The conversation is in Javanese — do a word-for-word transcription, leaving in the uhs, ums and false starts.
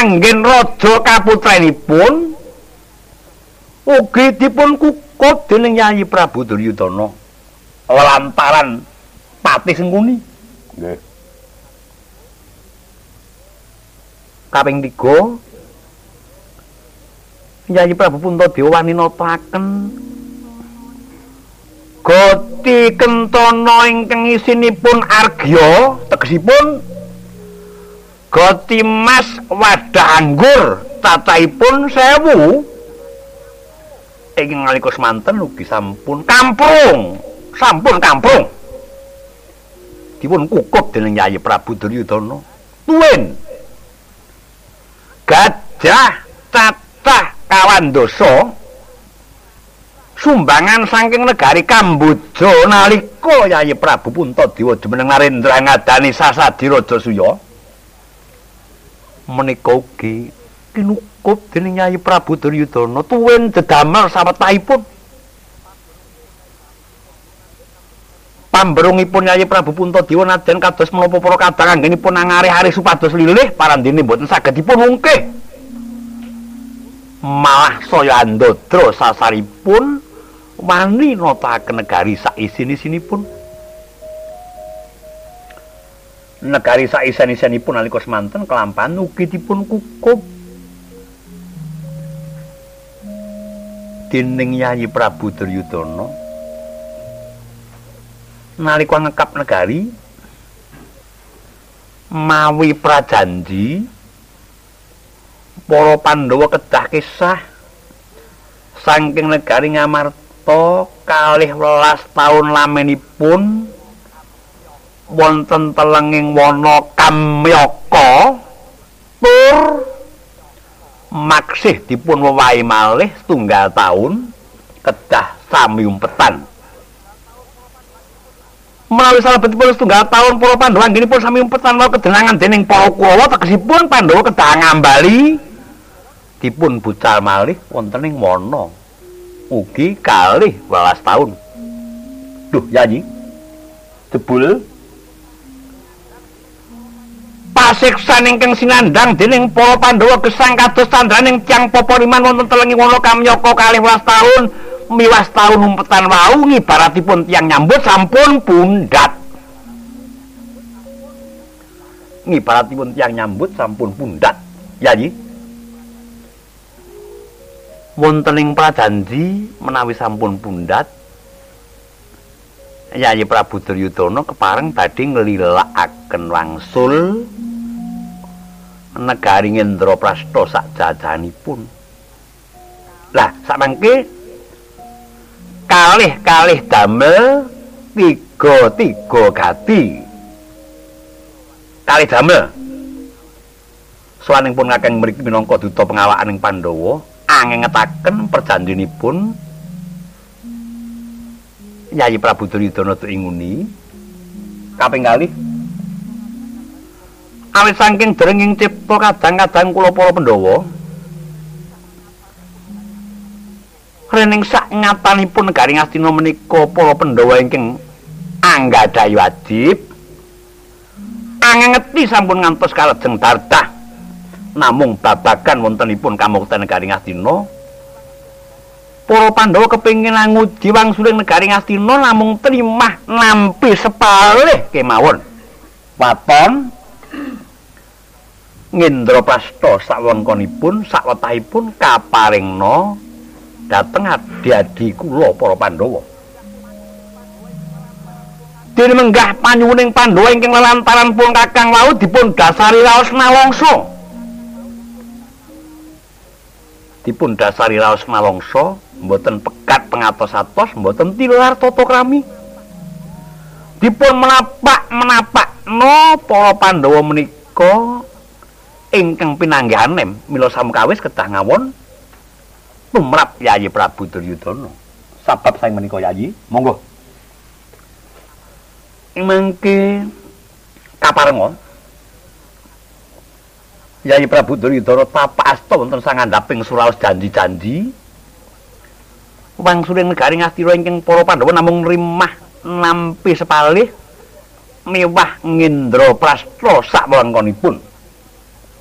anggen raja kaputrenipun ugi dipun kukup dening Yayi Prabu Duryudana lantaran Patih Sengkuni. Nggih. Kaping tiga Yayi Prabu Puntadewa wani nataken Goti Kentana ingkang isinipun argya, tegesipun goti mas wadah anggur cacahipun sewu. Ing nalika semanten ugi sampun kamprung, sampun kamprung. Dipun kukup dening Yayi Prabu Duryudana. Tuwin gajah cacah kawan dosa sumbangan saking negari Kamboja nalika Yayi Prabu Puntadewa jumeneng Narendra ngadani sasadi Raja Suya menika ugi kinukup dening Yayi Prabu Duryudana tuwin dedamel sawetahipun pamberungipun Yayi Prabu Puntadewa nadyan kados menapa para kadang anggenipun angarih-arih supados lilih parandene boten saged dipun wungkih malah saya andadra sasaripun wani nataken negari saisin-isinipun. Negari saisin-isinipun nalika semanten kelampahan ugi dipun kukup dening Yayi Prabu Duryudana. Nalika ngekap negari mawi prajanji para Pandhawa kedah kisah saking negari Ngamarta kalih welas taun lamenipun wonten telenging wana Kamyaka tur maksih dipun wewahi malih setunggal taun kedah sami umpetan. Menawi salebetipun setunggal taun para Pandhawa anggenipun sami umpetan wau kedenangan dening para Kurawa tegesipun Pandhawa kedah ngambali dipun bucal malih wonten ing wana ugi kalih welas taun. Duh, Yayi. Jebul pasiksan ingkang sinandhang dening para Pandhawa gesang kados candraning tiyang papariman wonten telenging wana Kamyaka kalih welas taun, miwas taun umpetan wau ngibaratipun tiyang nyambut sampun pundhat. Ngibaratipun tiyang nyambut sampun pundhat, Yayi. Wonten ing prajanji menawi sampun pundhat Yayi Prabu Duryudana kepareng badhe nglilakaken wangsul negari Ngendraprastha sak jajahanipun. Lah samangke kalih-kalih damel tiga-tiga gati. Kalih damel sawaningipun kakang mriki minangka duta pengawakan ing Pandhawa angengetaken perjanjinipun Yayi Prabu Duryudana tu inguni kaping kalih awit saking derenging cipta kadang-kadang kula para Pandhawa rening sak ngatanipun negari Ngastina menika para Pandhawa ingkang anggadhahi wajib angengeti sampun ngantos kalajeng dardah namung babagan wontenipun kamukten negari Ngastina para Pandhawa kepengin nguji wangsuling negari Ngastina namung trimah nampi sepalih kemawon waton Ngendraprastha sawengkonipun sawetahipun kaparingna dhateng adi-adi kula para Pandhawa dene menggah panyuwuning Pandhawa ingkang lelantaran pun kakang wau dipun dasari raos nalangsa dipun dasari raos nalangsa mboten pekat pengatos-atos mboten tilar tata krami dipun menapak-menapakna para Pandhawa menika ingkang pinanggihanem mila samkawis kedah ngawon tumrap Yayi Prabu Duryudana sabab saing menika Yayi monggo mangke kaparenga Yayi Prabu Duryudana tapasta wonten sangandhaping suraos janji-janji wangsuling negari Ngastina ingkang para Pandhawa namung nrimah nampi sepalih miwah Ngendraprastha sak wewengkonipun.